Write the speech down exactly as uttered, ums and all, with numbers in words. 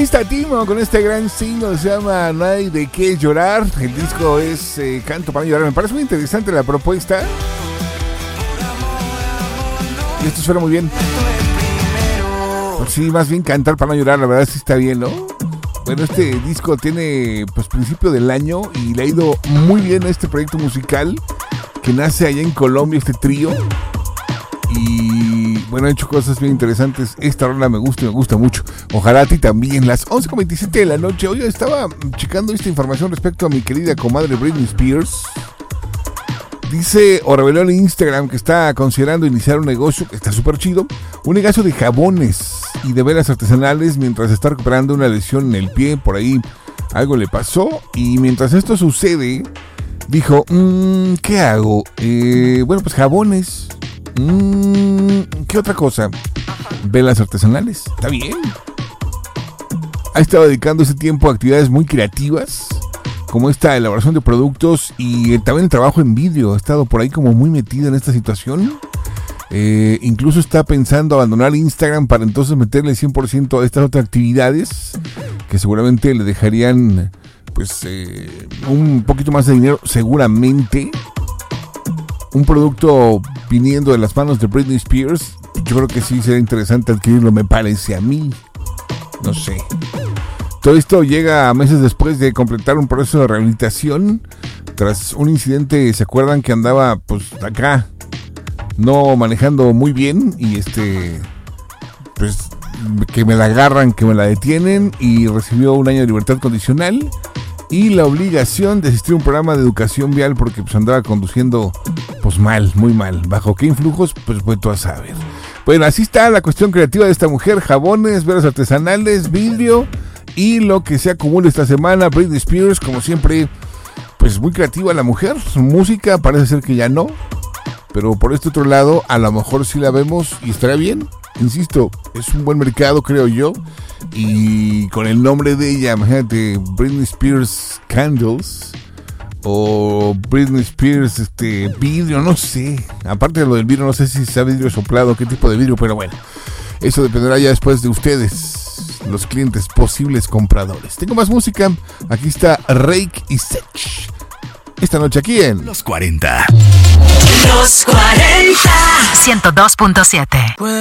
está Timo con este gran single, se llama No hay de qué llorar. El disco es eh, Canto para no llorar. Me parece muy interesante la propuesta. Y esto suena muy bien. Pues sí, más bien cantar para no llorar, la verdad sí está bien, ¿no? Bueno, este disco tiene pues principio del año y le ha ido muy bien a este proyecto musical que nace allá en Colombia, este trío. Y bueno, han hecho cosas bien interesantes. Esta rola me gusta y me gusta mucho. Ojalá a ti también. Las once con veintisiete de la noche. Hoy estaba checando esta información respecto a mi querida comadre Britney Spears. Dice o reveló en Instagram que está considerando iniciar un negocio que está súper chido. Un negocio de jabones y de velas artesanales mientras está recuperando una lesión en el pie. Por ahí algo le pasó. Y mientras esto sucede, dijo, mmm, ¿qué hago? Eh, bueno, pues jabones. Mm, ¿Qué otra cosa? Velas artesanales. Está bien. Ha estado dedicando ese tiempo a actividades muy creativas, como esta elaboración de productos y también el trabajo en vídeo. Ha estado por ahí como muy metida en esta situación. Eh, incluso está pensando abandonar Instagram para entonces meterle cien por ciento a estas otras actividades que seguramente le dejarían pues eh, un poquito más de dinero, seguramente. Un producto viniendo de las manos de Britney Spears, yo creo que sí sería interesante adquirirlo, me parece a mí. No sé. Todo esto llega meses después de completar un proceso de rehabilitación tras un incidente. ¿Se acuerdan que andaba pues acá no manejando muy bien? Y este pues que me la agarran, que me la detienen y recibió un año de libertad condicional y la obligación de asistir a un programa de educación vial porque pues andaba conduciendo pues mal, muy mal. ¿Bajo qué influjos? Pues pues tú a saber. Bueno, así está la cuestión creativa de esta mujer. Jabones, velas artesanales, vidrio y lo que se acumula esta semana. Britney Spears, como siempre, pues muy creativa la mujer. Su música parece ser que ya no, pero por este otro lado a lo mejor sí la vemos y estará bien. Insisto, es un buen mercado, creo yo. Y con el nombre de ella, imagínate, Britney Spears Candles o Britney Spears este vidrio, no sé. Aparte de lo del vidrio, no sé si sea vidrio soplado, qué tipo de vidrio, pero bueno, eso dependerá ya después de ustedes, los clientes, posibles compradores. Tengo más música. Aquí está Rake y Sech. Esta noche aquí en Los cuarenta. Los cuarenta. ciento dos punto siete.